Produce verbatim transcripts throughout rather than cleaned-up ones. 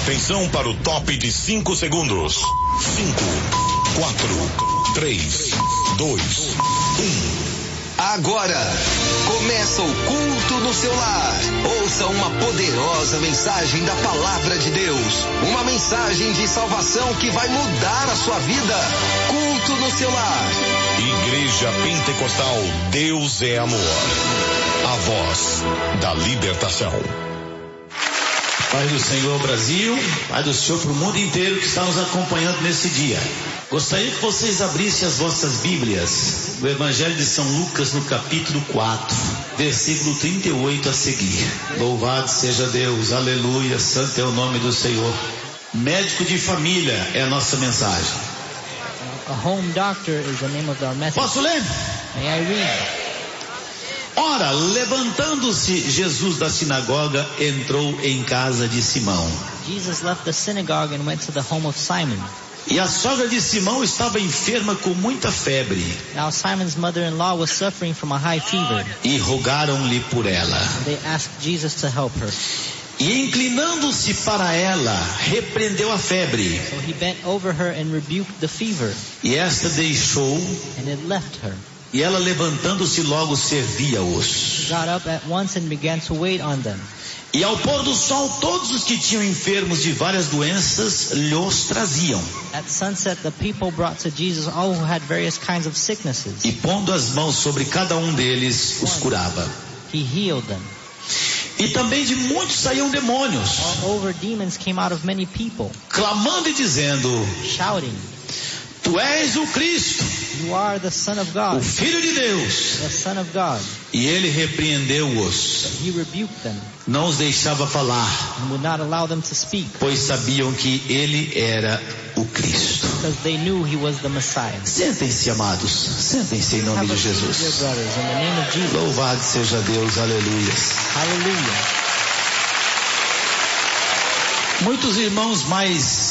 Atenção para o top de cinco segundos. cinco, quatro, três, dois, um. Agora, começa o culto no seu lar. Ouça uma poderosa mensagem da Palavra de Deus. Uma mensagem de salvação que vai mudar a sua vida. Culto no seu lar. Igreja Pentecostal Deus é Amor. A voz da libertação. Pai do Senhor Brasil, Pai do Senhor para o mundo inteiro que está nos acompanhando nesse dia. Gostaria que vocês abrissem as vossas Bíblias do Evangelho de São Lucas no capítulo quatro, versículo trinta e oito a seguir. Louvado seja Deus, aleluia, santo é o nome do Senhor. Médico de família é a nossa mensagem. A home doctor is the name of our message. Posso ler? May I read? Ora, levantando-se Jesus da sinagoga, entrou em casa de Simão. Jesus left the synagogue and went to the home of Simon. E a sogra de Simão estava enferma com muita febre. Now Simon's mother-in-law was suffering from a high fever. E rogaram-lhe por ela. And they asked Jesus to help her. E inclinando-se para ela, repreendeu a febre. So he bent over her and rebuked the fever. E esta deixou. And it left her. E ela levantando-se logo servia-os. Got up at once and began to wait on them. E ao pôr do sol, todos os que tinham enfermos de várias doenças lhos traziam. At sunset, the people brought to Jesus all who had various kinds of sicknesses. E pondo as mãos sobre cada um deles, os curava. He healed them. E também de muitos saíam demônios. All over demons came out of many people. Clamando e dizendo: shouting, Tu és o Cristo, You are the Son of God, o Filho de Deus. The Son of God. E ele repreendeu-os. He rebuked them. Não os deixava falar, And would not allow them to speak, pois sabiam que ele era o Cristo. because they knew he was the Messiah. Sentem-se, amados. Sentem-se em nome Have a de seat, dear Jesus. brothers, in the name of Jesus. Louvado seja Deus, aleluia. Hallelujah. Muitos irmãos mais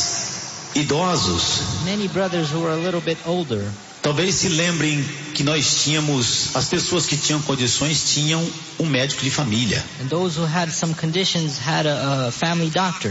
idosos Many brothers who were a little bit older talvez se lembrem que nós tínhamos, as pessoas que tinham condições tinham um médico de família. and those who had some conditions had a, a family doctor.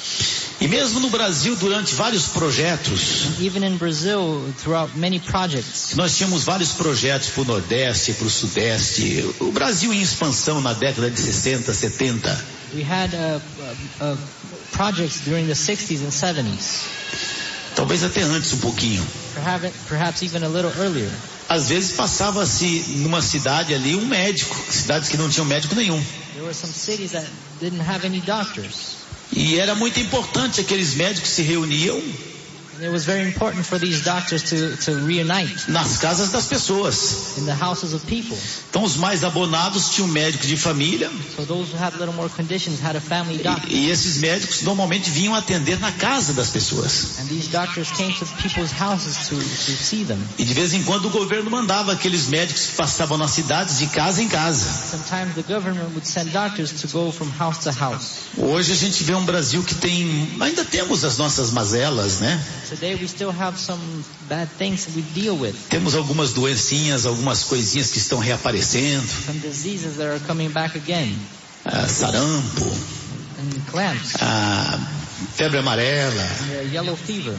E mesmo no Brasil, durante vários projetos, Even in Brazil, throughout many projects, nós tínhamos vários projetos para o Nordeste, para o Sudeste, o Brasil em expansão na década de sessenta, setenta. we had uh, uh, uh, projects during the sixties and seventies, Talvez até antes um pouquinho. perhaps, perhaps even a little earlier. Às vezes passava-se numa cidade ali um médico, cidades que não tinham médico nenhum. There were some cities that didn't have any doctors. E era muito importante, aqueles médicos se reuniam And it was very important for these doctors to, to reunite nas casas das pessoas. in the houses of people. Então os mais abonados tinham um médico de família So those who had a little more conditions had a family doctor. e, e esses médicos normalmente vinham atender na casa das pessoas. And these doctors came to people's houses to, to see them. E de vez em quando o governo mandava aqueles médicos que passavam nas cidades de casa em casa. Sometimes the government would send doctors to go from house to house. Hoje a gente vê um Brasil que tem, ainda temos as nossas mazelas, né? Today we still have some bad things that we deal with. Temos algumas doencinhas, algumas coisinhas que estão reaparecendo. Some diseases that are coming back again. Ah, sarampo, And clamps. ah, febre amarela. And the yellow fever.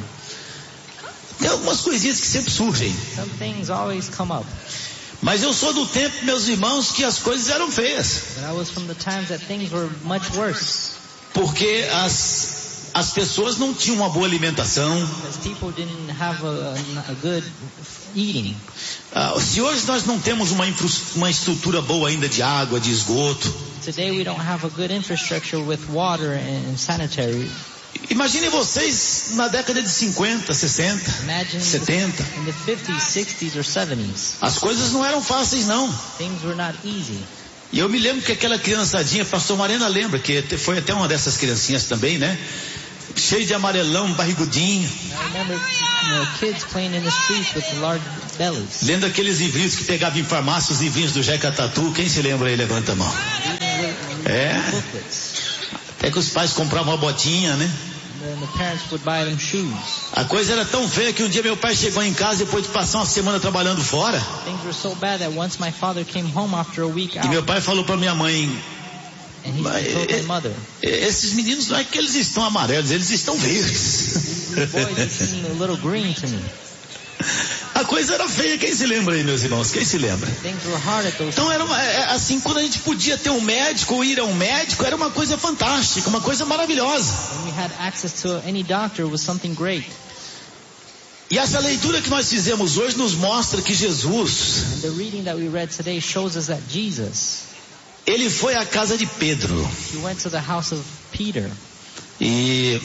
Tem algumas coisinhas que sempre surgem. Some things always come up. Mas eu sou do tempo, meus irmãos, que as coisas eram feias. But I was from the times that things were much worse. Porque as, as pessoas não tinham uma boa alimentação. Because people didn't have a, a good eating. Ah, se hoje nós não temos uma, infra, uma estrutura boa ainda de água, de esgoto. Today we don't have a good infrastructure with water and sanitary. Imaginem vocês na década de cinquenta, sessenta, Imagine setenta. in the fifties, sixties or seventies. As coisas não eram fáceis, não. Things were not easy. E eu me lembro que aquela criançadinha, pastor Marena lembra, que foi até uma dessas criancinhas também, né? Cheio de amarelão, barrigudinho. I remember, you know, kids playing in the streets with large bellies. Lendo aqueles livrinhos que pegavam em farmácia, os livrinhos do Jeca Tatu. Quem se lembra aí, levanta a mão. É. Até que os pais compravam uma botinha, né? And the parents would buy them shoes. A coisa era tão feia que um dia meu pai chegou em casa depois de passar uma semana trabalhando fora. Things were so bad that once my father came home after a week E out, meu pai falou para minha mãe: And he told my mother. Esses meninos não é que eles estão amarelos, eles estão verdes. These boys, they seem a little green to me. A coisa era feia, quem se lembra aí, meus irmãos? Quem se lembra? Things were hard at those Então era uma, é, assim, quando a gente podia ter um médico ou ir a um médico, era uma coisa fantástica, uma coisa maravilhosa. When we had access to any doctor, it was something great. E essa leitura que nós fizemos hoje nos mostra que Jesus, And the reading that we read today shows us that Jesus, ele foi à casa de Pedro he went to the house of Peter. e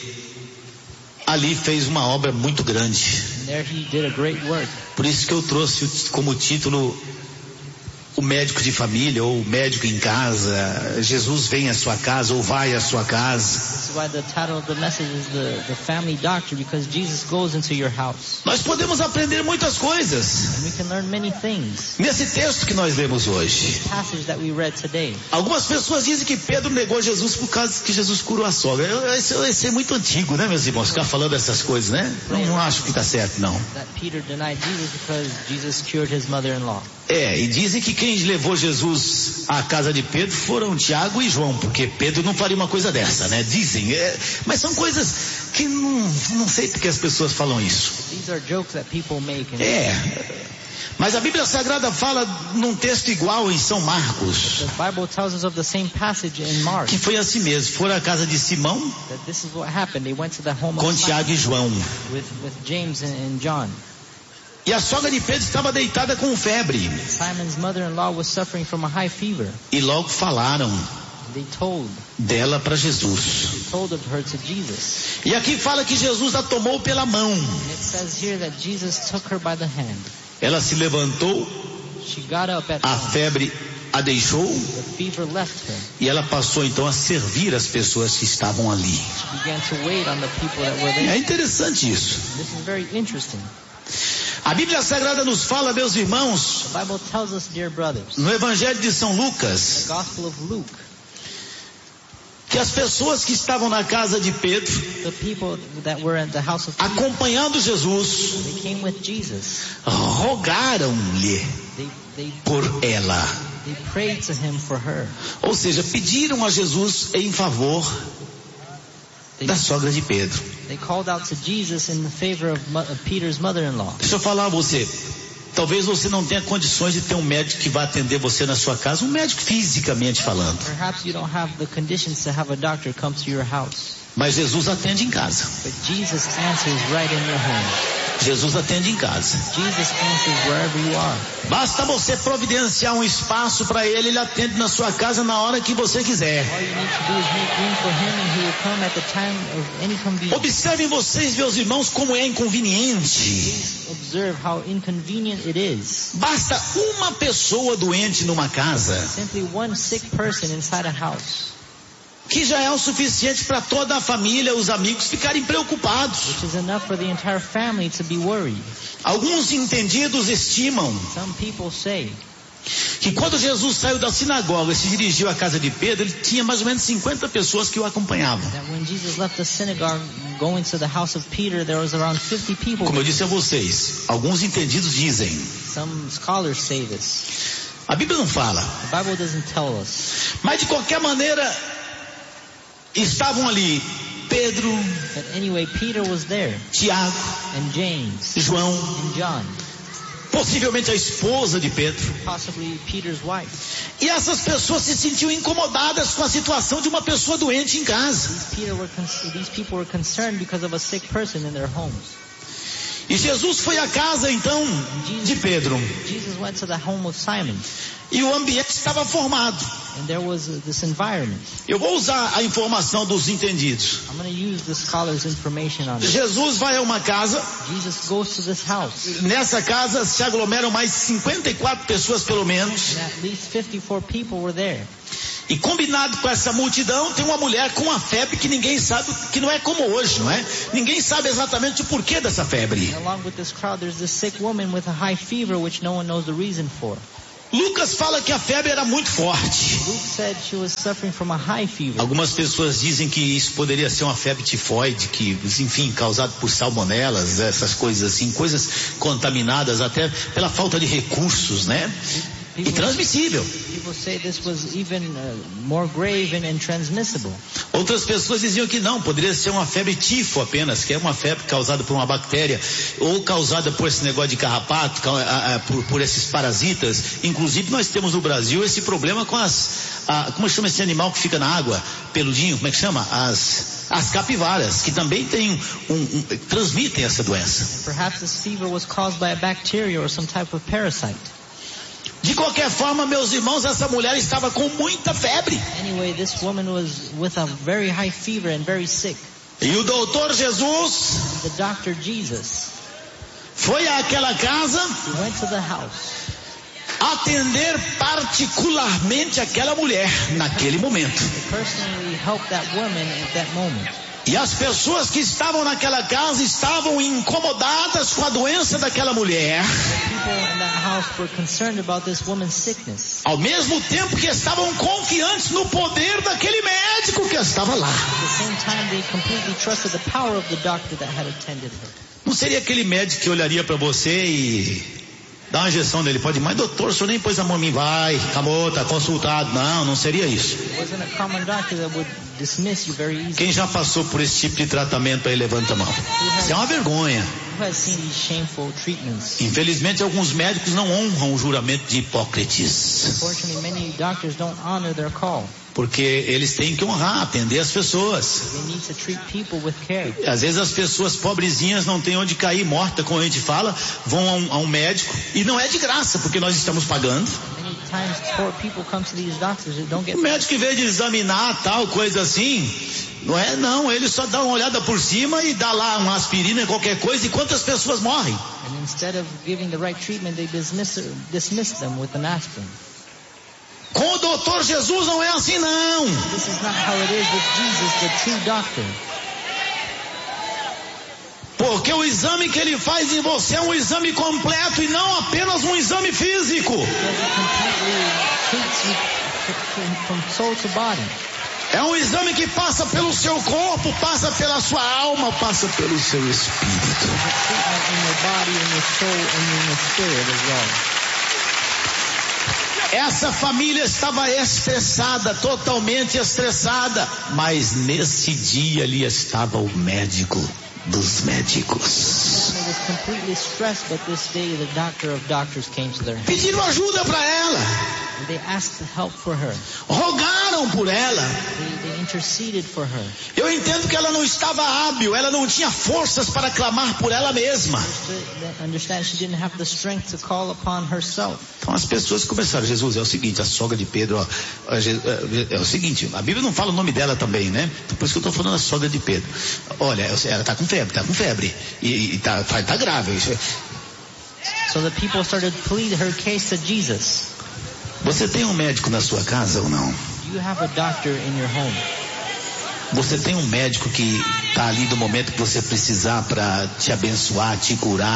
ali fez uma obra muito grande. And there he did a great work. Por isso que eu trouxe como título o médico de família ou o médico em casa. Jesus vem à sua casa ou vai à sua casa. This is why the title of the message is the, the family doctor, because Jesus goes into your house. Nós podemos aprender muitas coisas And we can learn many things. nesse texto que nós lemos hoje. This passage that we read today. Algumas pessoas dizem que Pedro negou Jesus por causa que Jesus curou a sogra. Eu- Isso isso é muito antigo, né, meus irmãos? Ficar falando essas coisas, né? Não, não acho que está certo, não. That Peter denied Jesus because Jesus cured his mother-in-law. É, e dizem que quem levou Jesus à casa de Pedro foram Tiago e João, porque Pedro não faria uma coisa dessa, né? Dizem, é, mas são coisas que não, não sei porque as pessoas falam isso. These are jokes that people make. And É, mas a Bíblia Sagrada fala num texto igual em São Marcos, the Bible tells us of the same passage in Mark. que foi assim mesmo, foram à casa de Simão That this is what happened. They went to the home com of Simon Tiago e João. with, with James and, and John. E a sogra de Pedro estava deitada com febre. Simon's mother-in-law was suffering from a high fever. E logo falaram They told, dela para Jesus. they told of her to Jesus. E aqui fala que Jesus a tomou pela mão. And it says here that Jesus took her by the hand. Ela se levantou, She got up at a once. febre a deixou The fever left her. e ela passou então a servir as pessoas que estavam ali. She began to wait on the people that were É there. interessante isso. This is very interesting. A Bíblia Sagrada nos fala, meus irmãos, The Bible tells us, dear brothers, no Evangelho de São the Lucas, Gospel of Luke, que as pessoas que estavam na casa de Pedro, the people that were at the house of Peter, acompanhando Jesus, they came with Jesus. rogaram-lhe They, they, por ela. they prayed to him for her. Ou seja, pediram a Jesus em favor They, da sogra de Pedro. they called out to Jesus in the favor of, mo- of Peter's mother-in-law. Deixa eu falar a você. Talvez você não tenha condições de ter um médico que vá atender você na sua casa, um médico fisicamente falando. Perhaps you don't have the conditions to have a doctor come to your house. Mas Jesus atende em casa. But Jesus answers right in your home. Jesus atende em casa. Jesus answers wherever you are. Basta você providenciar um espaço para ele, ele atende na sua casa na hora que você quiser. All you need to do is make room for him and he will come at the time of any convenience. Observem vocês, meus irmãos, como é inconveniente. Observe how inconvenient it is. Basta uma pessoa doente numa casa, Simply one sick person inside a house, que já é o suficiente para toda a família, os amigos ficarem preocupados. which is enough for the entire family to be worried. Alguns entendidos estimam Some people say que quando Jesus saiu da sinagoga e se dirigiu à casa de Pedro, ele tinha mais ou menos cinquenta pessoas que o acompanhavam. that when Jesus left the synagogue going to the house of Peter, there was around fifty people. Como eu disse a vocês, alguns entendidos dizem, Some scholars say this. a Bíblia não fala, The Bible doesn't tell us. mas de qualquer maneira, estavam ali Pedro, But anyway, Peter was there, Tiago, and James, João, and John, possivelmente a esposa de Pedro. possibly Peter's wife. E essas pessoas se sentiam incomodadas com a situação de uma pessoa doente em casa. These, Peter were con- these people were concerned because of a sick person in their homes. E Jesus foi à casa então de Pedro. Jesus went to the home of Simon, E o ambiente estava formado. and there was uh, this environment. Eu vou usar a informação dos entendidos. I'm going to use the scholar's information on it. Jesus vai a uma casa. Jesus goes to this house, Nessa casa se aglomeram mais cinquenta e quatro pessoas pelo menos. and at least fifty-four people were there. E combinado com essa multidão tem uma mulher com uma febre que ninguém sabe, que não é como hoje, não é? Ninguém sabe exatamente o porquê dessa febre. And along with this crowd, there's this sick woman with a high fever, which no one knows the reason for. Lucas fala que a febre era muito forte. Luke said she was suffering from a high fever. Algumas pessoas dizem que isso poderia ser uma febre tifoide, que, enfim, causada por salmonelas, essas coisas assim, coisas contaminadas até pela falta de recursos, né? E transmissível. People People say this was even uh, more grave and, and transmissible. Outras pessoas diziam que não, poderia ser uma febre tifo apenas, que é uma febre causada por uma bactéria, ou causada por esse negócio de carrapato, por, por esses parasitas. Inclusive nós temos no Brasil esse problema com as, a, como chama esse animal que fica na água, peludinho, como é que chama? As, as capivaras, que também tem um, um, transmitem essa doença. Perhaps this fever was caused by a bacteria or some type of parasite. De qualquer forma, meus irmãos, essa mulher estava com muita febre. Anyway, this woman was with a very high fever and very sick. E o doutor Jesus, The doctor Jesus, foi àquela casa, he went to the house, atender particularmente aquela mulher naquele momento. he personally helped that woman at that moment. E as pessoas que estavam naquela casa estavam incomodadas com a doença daquela mulher, People in that house were concerned about this woman's sickness. ao mesmo tempo que estavam confiantes no poder daquele médico que estava lá. At the same time, they completely trusted the power of the doctor that had attended her. Não seria aquele médico que olharia para você e dá uma injeção nele, pode ir, mas doutor, o senhor nem pôs a mão em mim, vai, acabou, tá consultado. Não, não seria isso. It wasn't a common doctor that would dismiss you very easily. Quem já passou por esse tipo de tratamento aí, levanta a mão. Isso é uma vergonha. Who has seen these shameful treatments? Infelizmente, alguns médicos não honram o juramento de Hipócrates, Unfortunately, many doctors don't honor their call. porque eles têm que honrar, atender as pessoas. They need to treat people with care. Às vezes as pessoas pobrezinhas não têm onde cair morta, como a gente fala, vão a um, a um médico, e não é de graça, porque nós estamos pagando. Many times poor people come to these doctors that don't get O médico, em vez de examinar tal coisa assim, não é não, ele só dá uma olhada por cima e dá lá uma aspirina, qualquer coisa, e quantas pessoas morrem? and instead of giving the right treatment, they dismiss dismiss them with an aspirin. Com o doutor Jesus não é assim não. This is not how it is with Jesus, the true doctor. Porque o exame que ele faz em você é um exame completo e não apenas um exame físico. Because it completely treats you from, from soul to body. É um exame que passa pelo seu corpo, passa pela sua alma, passa pelo seu espírito. There's a treatment in your body, in your soul, and in your spirit as well. Essa família estava estressada, totalmente estressada, mas nesse dia ali estava o médico dos médicos. It was completely stressed, but this day the doctor of doctors came to their house. Pediram ajuda para ela, And they asked help for her. rogaram por ela. They, they interceded for her. Eu entendo que ela não estava hábil, ela não tinha forças para clamar por ela mesma. They understand she didn't have the strength to call upon herself. Então as pessoas começaram, Jesus, é o seguinte, a sogra de Pedro, ó, é o seguinte, a Bíblia não fala o nome dela também, né? Por isso que eu estou falando a sogra de Pedro. Olha, ela está com febre, está com febre, e está tá, tá grave. So the people started to plead her case to Jesus. Você tem um médico na sua casa ou não? Do you have a doctor in your home? Você tem um médico que está ali no momento que você precisar para te abençoar, te curar,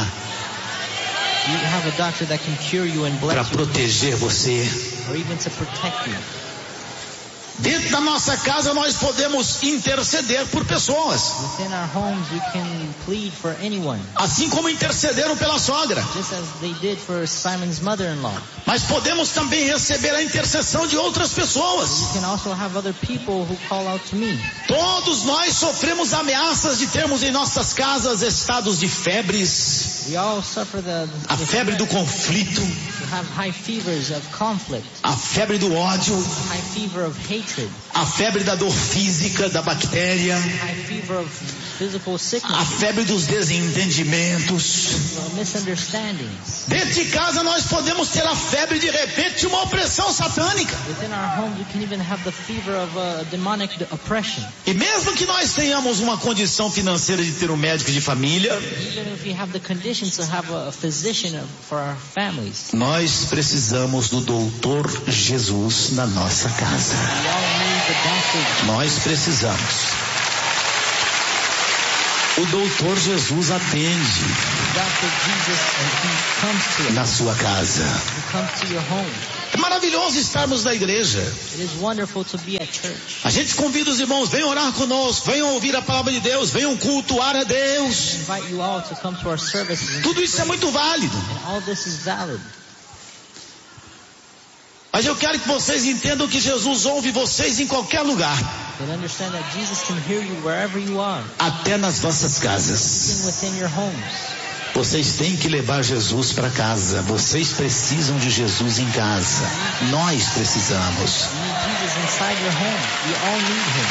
Do you have a doctor that can cure you and para bless you, proteger você? or even to protect you? Dentro da nossa casa nós podemos interceder por pessoas, Within our homes, we can plead for anyone, assim como intercederam pela sogra. just as they did for Simon's mother-in-law. Mas podemos também receber a intercessão de outras pessoas. You can also have other people who call out to me. Todos nós sofremos ameaças de termos em nossas casas estados de febres, We all suffer the, a the febre do threat conflito, to have high fevers of conflict, a febre do ódio, high fever of hatred, a febre da dor física, da bactéria, high fever of physical sickness, a febre dos desentendimentos. uh, misunderstandings. Dentro de casa nós podemos ter a febre de repente de uma opressão satânica. Within our homes, we can even have the fever of uh, demonic oppression. E mesmo que nós tenhamos uma condição financeira de ter um médico de família, Even if we have the conditions to have a, a physician for our families, nós precisamos do doutor Jesus na nossa casa. we all need the doctor. Nós precisamos. O doutor Jesus atende Doctor Jesus, and he comes to us. na sua casa. He comes to your home. É maravilhoso estarmos na igreja. It is wonderful to be at church. A gente convida os irmãos, venham orar conosco, venham ouvir a palavra de Deus, venham cultuar a Deus. We invite you all to come to our services. And Tudo isso é muito válido. And all this is valid. Mas eu quero que vocês entendam que Jesus ouve vocês em qualquer lugar. But understand that Jesus can hear you wherever you are, Até nas vossas casas. even within your homes. Vocês têm que levar Jesus para casa. Vocês precisam de Jesus em casa. Nós precisamos. You need Jesus inside your home. We all need Him.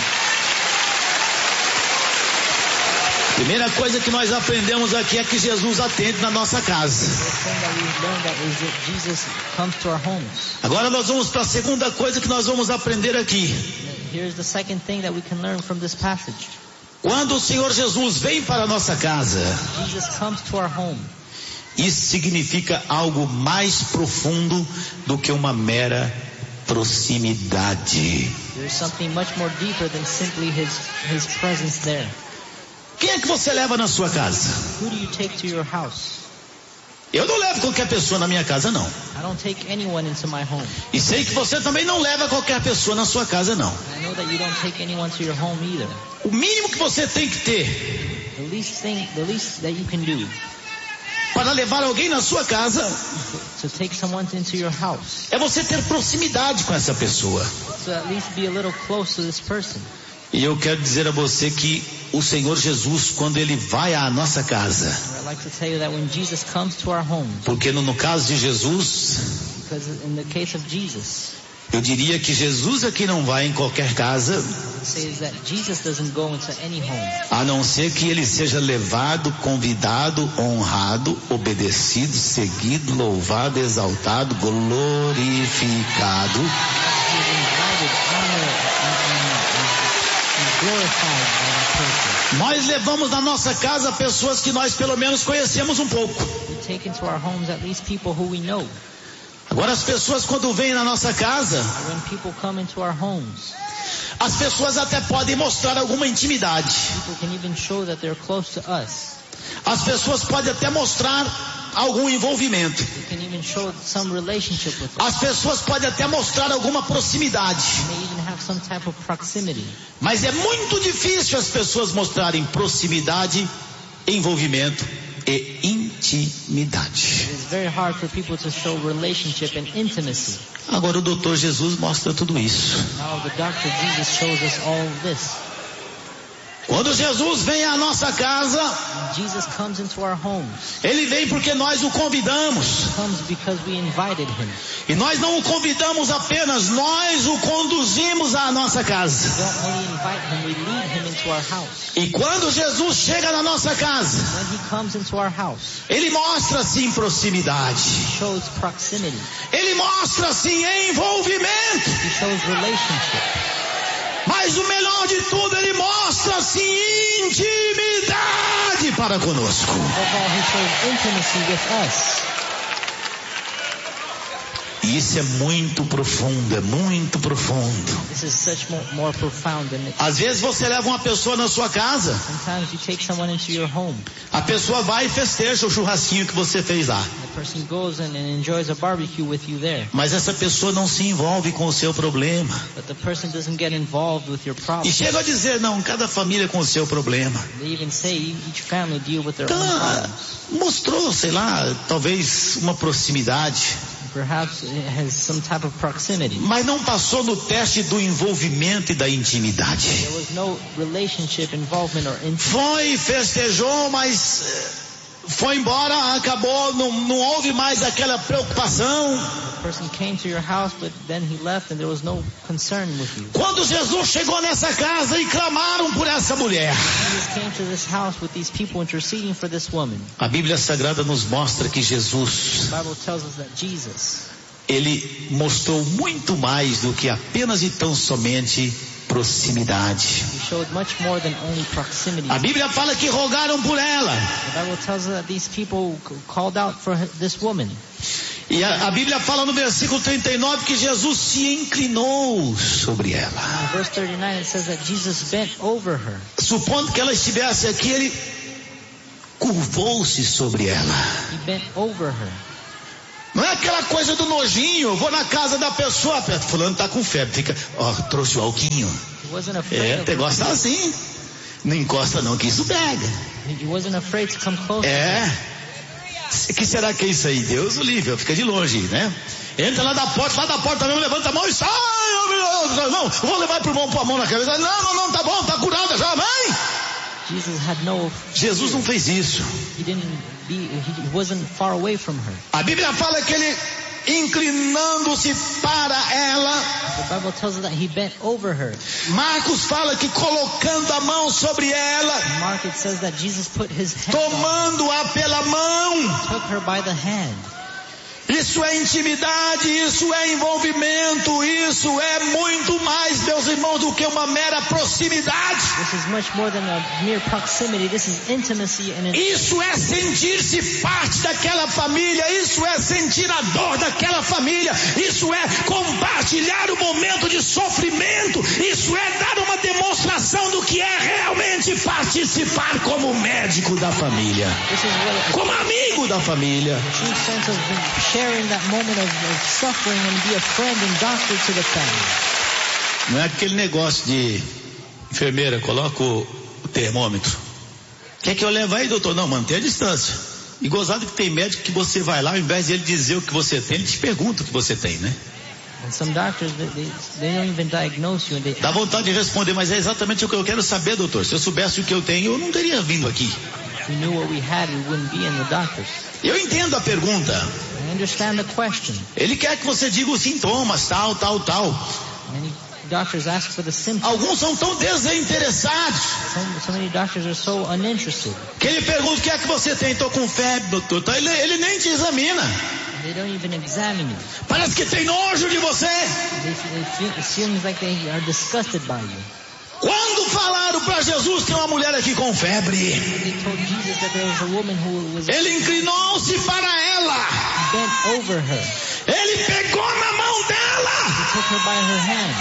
Primeira coisa que nós aprendemos aqui é que Jesus atende na nossa casa. The thing that we've learned that is that Jesus comes to our homes. Agora nós vamos para a segunda coisa que nós vamos aprender aqui. Here's the second thing that we can learn from this passage. Quando o Senhor Jesus vem para a nossa casa, Jesus comes to our home. isso significa algo mais profundo do que uma mera proximidade. There's something much more deeper than simply His His presence there. Quem é que você leva na sua casa? Who do you take to your house? Eu não levo qualquer pessoa na minha casa, não. I don't take anyone into my home. E sei que você também não leva qualquer pessoa na sua casa, não. I know that you don't take anyone to your home either. O mínimo que você tem que ter The least thing, the least that you can do para levar alguém na sua casa to take someone into your house, é você ter proximidade com essa pessoa. to at least be a little close to this person. E eu quero dizer a você que o Senhor Jesus, quando Ele vai à nossa casa, I'd like to tell you that when Jesus comes to our home, porque no, no caso de Jesus, because in the case of Jesus, eu diria que Jesus aqui não vai em qualquer casa, it says that Jesus doesn't go into any home, a não ser que Ele seja levado, convidado, honrado, obedecido, seguido, louvado, exaltado, glorificado. He's invited, honored, and, and, and glorified by that person. Nós levamos na nossa casa pessoas que nós pelo menos conhecemos um pouco. We take into our homes at least people who we know. Agora as pessoas quando vêm na nossa casa, When people come into our homes, as pessoas até podem mostrar alguma intimidade. people can even show that they're close to us. As pessoas podem até mostrar algum envolvimento. They can even show some relationship with us. As pessoas podem até mostrar alguma proximidade. They may even have some type of proximity. Mas é muito difícil as pessoas mostrarem proximidade, envolvimento e intimidade. It's very hard for people to show relationship and intimacy. Agora o doutor Jesus mostra tudo isso. Now the doctor Jesus shows us all of this. Quando Jesus vem à nossa casa, When Jesus comes into our homes, Ele vem porque nós o convidamos. He comes because we invited Him. E nós não o convidamos apenas, nós o conduzimos à nossa casa. We don't only invite Him, we lead Him into our house. E quando Jesus chega na nossa casa, When He comes into our house, Ele mostra sim proximidade. He shows proximity. Ele mostra sim envolvimento. He shows relationship. Mas o melhor de tudo, Ele mostra sim intimidade para conosco. Above all, He shows intimacy with us. E isso é muito profundo, é muito profundo. This is such more, more profound than it. Às vezes você leva uma pessoa na sua casa, Sometimes you take someone into your home. a pessoa vai e festeja o churrasquinho que você fez lá. The person goes in and enjoys a barbecue with you there. Mas essa pessoa não se envolve com o seu problema. But the person doesn't get involved with your E problem. chega a dizer, não, cada família com o seu problema. They even say each family deal with their Então, own ah, problems. mostrou, sei lá, talvez uma proximidade, Perhaps it has some type of proximity. mas não passou no teste do envolvimento e da intimidade. There was no relationship, involvement, or intimacy. Foi, festejou, mas eh, foi embora, acabou, não, não houve mais aquela preocupação. The person came to your house, but then he left and there was no concern with you. Quando Jesus chegou nessa casa e clamaram por essa mulher, Jesus came to this house with these people interceding for this woman. a Bíblia Sagrada nos mostra que Jesus, The Bible tells us that Jesus, Ele mostrou muito mais do que apenas e tão somente proximidade. He showed much more than only proximity. A Bíblia fala que rogaram por ela. The Bible tells us that these people c- called out for her- this woman. E a, a Bíblia fala no versículo trinta e nove que Jesus se inclinou sobre ela. In verse thirty-nine it says that Jesus bent over her. Supondo que ela estivesse aqui, Ele curvou-se sobre ela. He bent over her. Não é aquela coisa do nojinho, eu vou na casa da pessoa, fulano tá com febre, fica, ó, trouxe o alquinho. He wasn't afraid É, of o negócio tá assim. Não encosta não, que isso pega. He wasn't afraid to come close. É. O que será que é isso aí? Deus o livre, fica de longe, né? Entra lá da porta, lá da porta mesmo, levanta a mão e sai. Não, vou levar por mão, pôr a mão na cabeça. Não, não, não, tá bom, tá curada já, amém? Jesus had no Jesus não fez isso. He didn't be, he wasn't far away from her. A Bíblia fala que ele, inclinando-se para ela, The Bible tells us that he bent over her. Marcos fala que colocando a mão sobre ela, In Mark it says that Jesus put his hand on her, tomando-a pela mão. took her by the hand. Isso é intimidade, isso é envolvimento, isso é muito mais, meus irmãos, do que uma mera proximidade. This is much more than a mere proximity. This is intimacy and an Isso é sentir-se parte daquela família, isso é sentir a dor daquela família, isso é compartilhar o momento de sofrimento, isso é dar uma demonstração do que é realmente participar como médico da família, This is what como amigo da família. a true sense of sharing that moment of, of suffering and be a friend and doctor to the family. Não é aquele negócio de enfermeira, coloca o, o termômetro. Quer que eu leve aí, doutor? Não, mantenha a distância. E gozado que tem médico que você vai lá, ao invés de ele dizer o que você tem, ele te pergunta o que você tem, né? And some doctors, they, they, they don't even diagnose you. And they Dá vontade de responder, mas é exatamente o que eu quero saber, doutor. Se eu soubesse o que eu tenho, eu não teria vindo aqui. If we knew what we had, we wouldn't be in the doctors. Eu entendo a pergunta. I understand the question. Ele quer que você diga os sintomas, tal, tal, tal. Many doctors ask for the symptoms. Alguns são tão desinteressados So, so many doctors are so uninterested. que ele pergunta o que é que você tem. Estou com febre, doutor. Então, ele, ele nem te examina. They don't even examine you. Parece que tem nojo de você. They, they feel, it seems like they are disgusted by you. Quando falaram para Jesus, tem uma mulher aqui com febre, They told Jesus that there was a woman who was ele inclinou-se para ela, bent over her. ele pegou na mão He dela took her by her hand.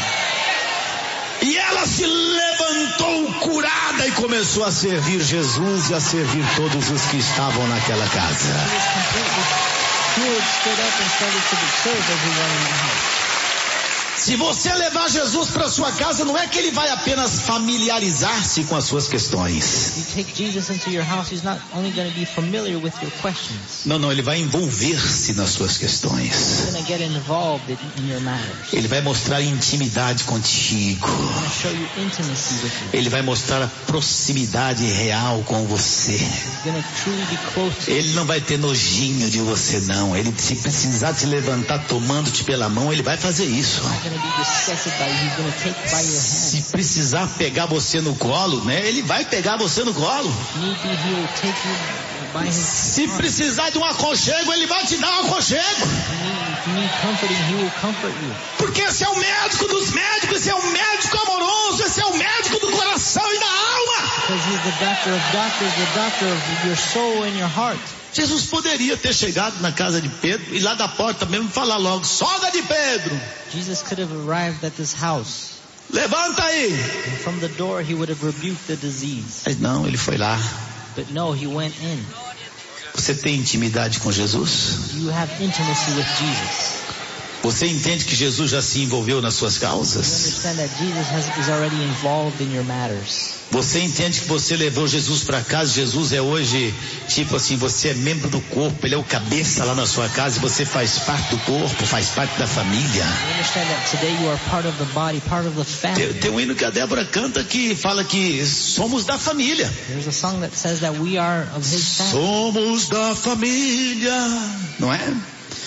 e ela se levantou curada e começou a servir Jesus e a servir todos os que estavam naquela She casa. was completely cured, stood up and started to serve everyone in the house. Se você levar Jesus para sua casa, não é que ele vai apenas familiarizar-se com as suas questões. You take Jesus into your house, he's not only going to be familiar with your questions. Não, não, ele vai envolver-se nas suas He's questões. going to get involved in, in your matters. Ele vai mostrar intimidade contigo. He's going to show you intimacy with you. Ele vai mostrar a proximidade real com você. He's going to truly be close to you. Ele não vai ter nojinho de você, não. Ele, se precisar te levantar tomando-te pela mão, ele vai fazer isso. He's going to be disgusted by you. He's going to take by your Se hand. precisar pegar você no colo, né? Ele vai pegar você no colo. If need be, he will take you by his Se arm. precisar de um aconchego, ele vai te dar um aconchego. If you need, if you need comforting, he will comfort you. Porque esse é o médico dos médicos, esse é o médico amoroso, esse é o médico do coração e da alma. Because he's the doctor of doctors, the doctor of your soul and your heart. Jesus poderia ter chegado na casa de Pedro e lá da porta mesmo falar logo: sogra de Pedro, Jesus could have arrived at this house. levanta aí. And from the door, he would have rebuked the disease. Mas não, ele foi lá. But no, he went in. Você tem intimidade com Jesus? You have intimacy with Jesus. Você entende que Jesus já se envolveu nas suas You causas? understand that Jesus has, is already involved in your matters. Você entende que você levou Jesus para casa? Jesus é hoje, tipo assim, você é membro do corpo, ele é o cabeça lá na sua casa e você faz parte do corpo, faz parte da família. You understand that today you are part of the body, part of the Tem, family. tem um hino que a Débora canta que fala que somos da família. There's a song that says that we are of his family. Somos da família, não é?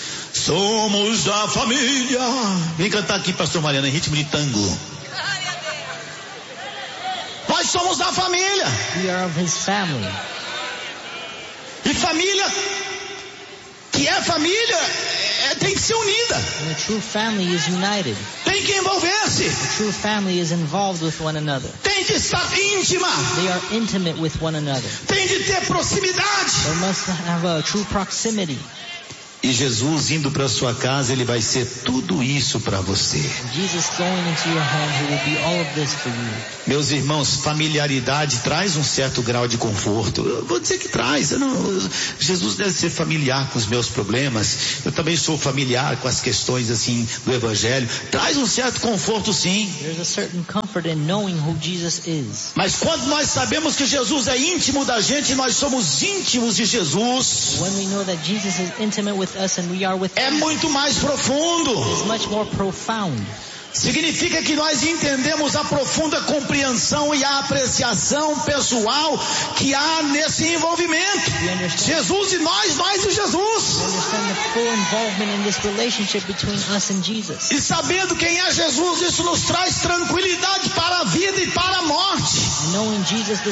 Somos da família. Vem cantar aqui, pastor Mariano, em ritmo de tango. Nós somos da família. We are of his family. E família que é família é, tem que ser unida. And a true family is united. Tem que envolver-se. A true family is involved with one another. Tem de estar íntima. They are intimate with one another. Tem de ter proximidade. They must have a true proximity. E Jesus indo para sua casa, ele vai ser tudo isso para você. Jesus going into your home, he will be all of this for you. Meus irmãos, familiaridade traz um certo grau de conforto. Eu vou dizer que traz. Eu não, Jesus deve ser familiar com os meus problemas. Eu também sou familiar com as questões assim do Evangelho. Traz um certo conforto, sim. There's a certain comfort in knowing who Jesus is. Mas quando nós sabemos que Jesus é íntimo da gente, nós somos íntimos de Jesus. When we know that Jesus is intimate with us and we are with é him muito mais profundo. is much more profound. Significa que nós entendemos a profunda compreensão e a apreciação pessoal que há nesse envolvimento. Jesus e nós, nós e Jesus. We understand the full involvement in this relationship between us and Jesus. E sabendo quem é Jesus, isso nos traz tranquilidade para a vida e para a morte. And knowing Jesus,